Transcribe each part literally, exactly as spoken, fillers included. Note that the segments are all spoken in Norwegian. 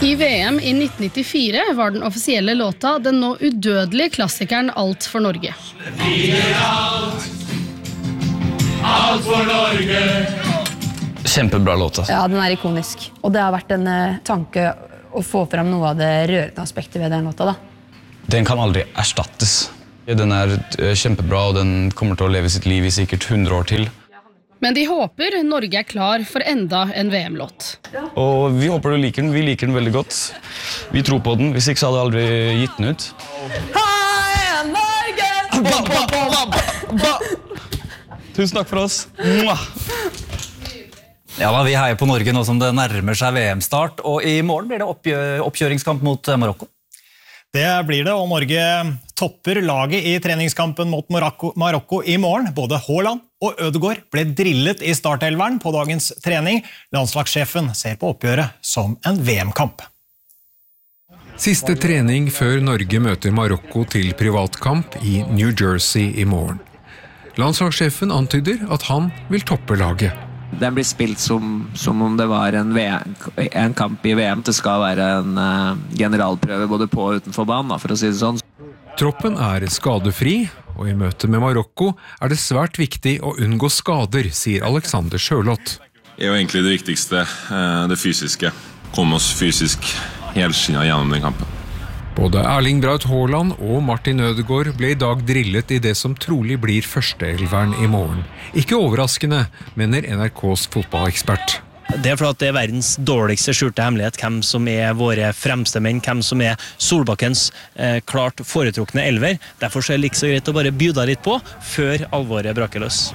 I V M i nitten nittifire var den offisielle låta den nå udødelige klassikeren Alt for Norge. Vi gjør alt, alt for Norge. Kjempebra låta. Ja, den er ikonisk. Og det har vært en uh, tanke å få frem noe av det rørende aspektet ved den låta da. Den kan aldri erstattes. Den er kjempebra, og den kommer til å leve sitt liv i sikkert hundre år til. Men de håper Norge er klar for enda en V M-låt. Og vi håper du liker den, vi liker den veldig godt. Vi tror på den, hvis ikke så hadde jeg aldri gitt den ut. Hei, Norge! Ba, ba, ba, ba, ba. Tusen takk for oss. Mwah. Ja da, vi heier på Norge nå som det nærmer seg V M-start, og i morgen blir det oppgjø- oppkjøringskamp mot Marokko. Det blir det, og Norge topper laget i treningskampen mot Marokko, Marokko i morgen. Både Haaland og Ødegaard ble drillet i startelveren på dagens trening. Landslagssjefen ser på oppgjøret som en V M-kamp. Siste trening før Norge møter Marokko til privatkamp i New Jersey i morgen. Landslagssjefen antyder at han vil toppe laget. Den blir spilt som, som om det var en, v M, en kamp i V M. Det skal være en uh, generalprøve både på og utenfor banen, for å si det sånn. Troppen er skadefri, og i møte med Marokko er det svært viktig å unngå skader, sier Alexander Sjølott. Det er jo egentlig det viktigste, det fysiske. Komme oss fysisk helskinnet gjennom den kampen. Både Erling Braut Haaland og Martin Ødegaard ble i dag drillet i det som trolig blir førsteelveren i morgen. Ikke overraskende, mener N R K's fotballekspert. Det er fordi det er verdens dårligste skjulte hemmelighet, hvem som er våre fremste menn, hvem som er Solbakkens eh, klart foretrukne elver. Derfor er det ikke så greit å bare bjuda litt på, før alvoret braker løs.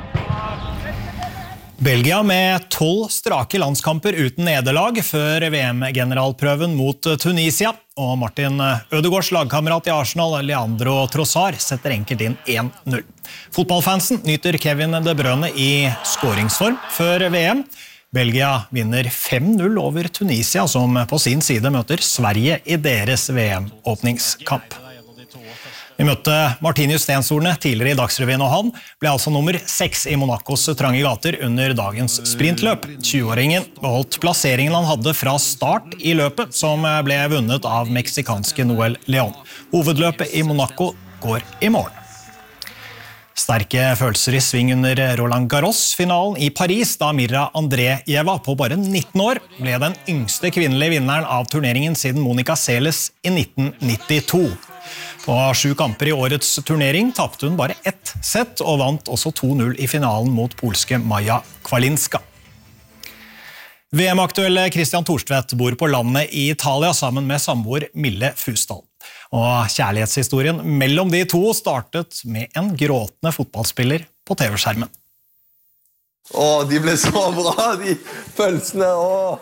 Belgia med tolv strake landskamper uten nederlag før V M-generalprøven mot Tunisia. Og Martin Ødegaards lagkamerat i Arsenal, Leandro Trossard, setter enkelt inn en null. Fotballfansen nyter Kevin De Bruyne i skåringsform før V M. Belgia vinner fem null over Tunisia, som på sin side møter Sverige i deres V M-åpningskamp. Vi møtte Martinius Stenstorne tidligere i Dagsrevyen, og han ble altså nummer seks i Monacos trange gater under dagens sprintløp. tjue-åringen beholdt plasseringen han hadde fra start i løpet, som ble vunnet av meksikanske Noel Leon. Hovedløpet i Monaco går i morgen. Sterke følelser i sving under Roland Garros-finalen i Paris, da Mirra Andreeva på bare nitten år ble den yngste kvinnelige vinneren av turneringen siden Monica Seles i nitten nittito. På sju kamper i årets turnering tappte hun bare ett sett og vant også to null i finalen mot polske Maja Kvalinska. V M-aktuelle Christian Torstvedt bor på landet i Italia sammen med samboer Mille Fusdal. Og kjærlighetshistorien mellom de to startet med en gråtende fotballspiller på T V-skjermen. Åh, de ble så bra, de følelsene, åh!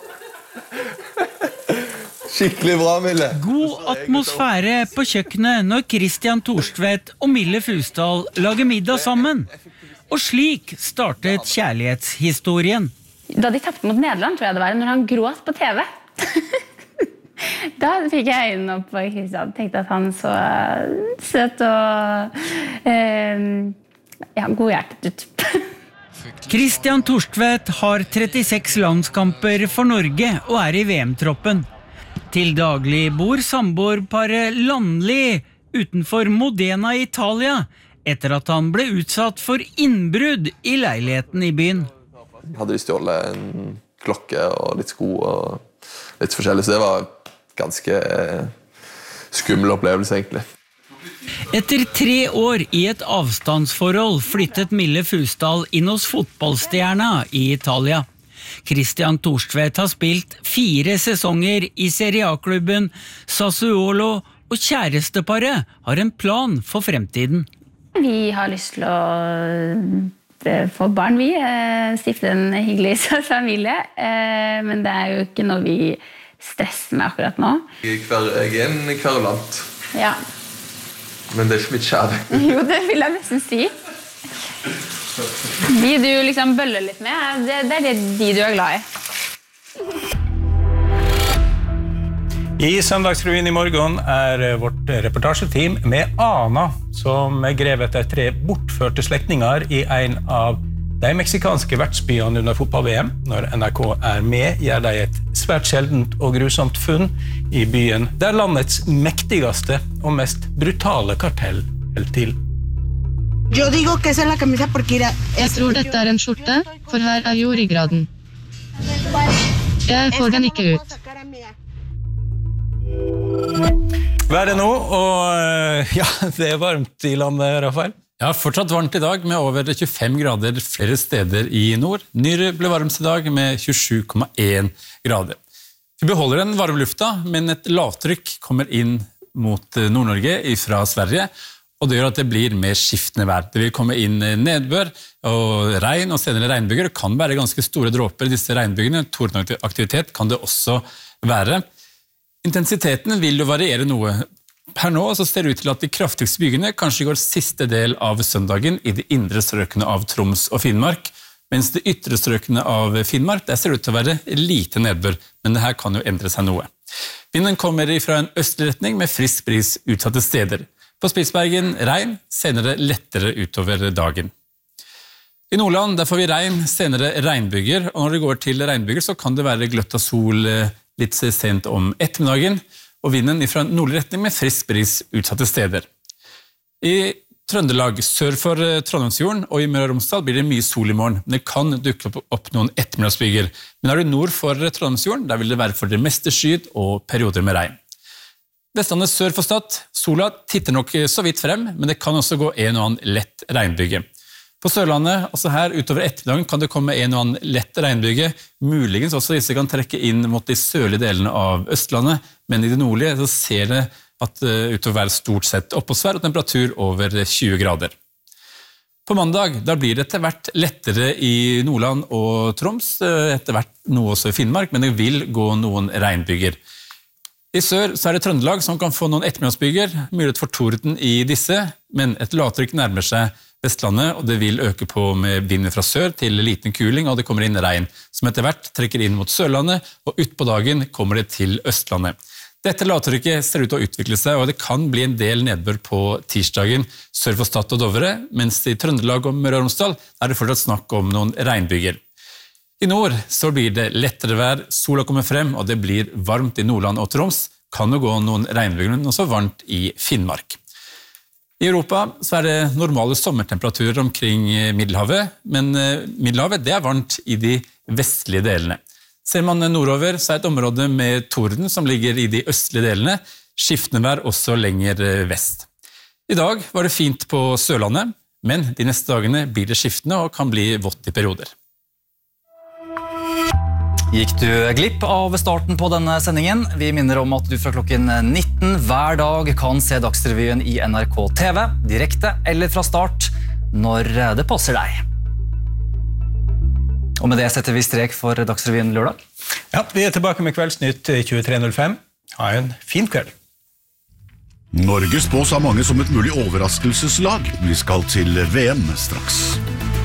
Skikkelig bra, Mille. God atmosfære på kjøkkenet når Christian Torstvedt og Mille Fusdal lager middag sammen. Og slik startet kjærlighetshistorien. Da de tappte mot Nederland, tror jeg det var, når han gråt på T V. Da fikk jeg øynene opp på Christian. Tenkte at han så søt og eh, ja, godhjertet ut. Christian Torstvedt har trettiseks landskamper for Norge og er i V M-troppen. Til daglig bor samboerparet Landli utenfor Modena i Italia, etter at han ble utsatt for innbrudd i leiligheten i byen. Hadde de stjålet en klokke og litt sko og litt forskjellig, så det var ganske skummel opplevelse egentlig. Etter tre år i et avstandsforhold flyttet Mille Fusdal inn hos fotballstjerna i Italia. Christian Torstvedt har spilt fire sesonger i Serie A-klubben Sassuolo, og kjæresteparet har en plan for fremtiden. Vi har lyst til å få barn, vi. Stifte en hyggelig familie. Men det er jo ikke noe vi stresser med akkurat nå. Jeg er en kverulant. Ja. Men det er ikke mitt kjære. Jo, det vil jeg nesten si. De du liksom bøller litt med, det, det er de du er glad i. I Søndagsrevyen i morgen er vårt reportasjeteam med Ana, som grev etter tre bortførte slektninger i en av De meksikanske vertsbyene under fotball-V M, når N R K er med, gjør de et svært sjeldent og grusomt funn i byen, der landets mektigste og mest brutale kartell holder til. Yo digo que esa es la camisa porque era... Jeg tror dette er en skjorte, for her er jo ryggraden. Jeg får den ikke ut. Været nå, og ja, det er varmt i landet, Rafael. Ja, fortsatt varmt i dag med over tjuefem grader flere steder i nord. Nyre ble varmst i dag med tjuesju komma én grader. Vi beholder den varme lufta, men et lavtrykk kommer inn mot Nord-Norge fra Sverige, og det gjør at det blir mer skiftende vær. Det vil komme inn nedbør og regn, og senere regnbyger. Det kan være ganske store dråper i disse regnbygene. Tordenaktivitet kan det også være. Intensiteten vil jo variere noe. Per nå så ser det ut til at de kraftigste bygene kanskje går siste del av søndagen i de indre strøkene av Troms og Finnmark, mens de ytre strøkene av Finnmark, der ser det ut til å være lite nedbør, men det her kan jo endre seg noe. Vinden kommer fra en østlig retning med frisk bris utsatte steder. På Spitsbergen regn, senere lettere utover dagen. I Nordland der får vi regn, senere regnbyger, og når det går til regnbyger så kan det være gløtt av sol litt sent om ettermiddagen, og vinden fra en nordlig retning med frisk bris utsatte steder. I Trøndelag, sør for Trondheimsfjorden og i Møre og Romsdal blir det mye sol i morgen, men det kan dukke opp noen ettermiddagsbyger. Men er du nord for Trondheimsfjorden, der vil det være for det meste skyet og perioder med regn. Vestlandet sør for Stad, sola titter nok så vidt frem, men det kan også gå en og annen lett regnbyge. På Sørlandet, altså her utover ettermiddagen, kan det komme en og annen lett regnbyge. Muligens også disse kan trekke inn mot de sørlige delene av Østlandet, men i det nordlige så ser det at uh, utover være stort sett oppholdsvær og temperatur over tjue grader. På mandag da blir det etter hvert lettere i Nordland og Troms, etter hvert noe også i Finnmark, men det vil gå noen regnbyger. I sør så er det Trøndelag som kan få noen ettermiddagsbyger, mulighet for torden i disse, men et lavtrykk nærmer seg Vestlandet, og det vil øke på med vinden fra sør til liten kuling, og det kommer inn regn, som etter hvert trekker inn mot Sørlandet, og ut på dagen kommer det til Østlandet. Dette lavtrykket ser ut til å utvikle seg, og det kan bli en del nedbør på tirsdagen sør for Stad og Dovre, mens i Trøndelag og Møre og Romsdal er det fortsatt snakk om noen regnbyger. I nord så blir det lettere vær, sola kommer frem, og det blir varmt i Nordland og Troms, kan jo gå noen regnbyger, men også varmt i Finnmark. I Europa så er det normale sommertemperaturer omkring Middelhavet, men Middelhavet det er varmt i de vestlige delene. Ser man nordover så er et område med torden som ligger i de østlige delene, skiftende vær også lenger vest. I dag var det fint på Sørlandet, men de neste dagene blir det skiftende og kan bli vått i perioder. Gikk du glipp av starten på denne sendingen? Vi minner om at du fra klokken nitten hver dag kan se Dagsrevyen i N R K T V, direkte eller fra start, når det passer deg. Og med det setter vi strek for Dagsrevyen lørdag. Ja, vi er tilbake med Kveldsnytt tjuetre null fem. Ha en fin kveld. Norge spås av mange som et mulig overraskelseslag. Vi skal til V M straks.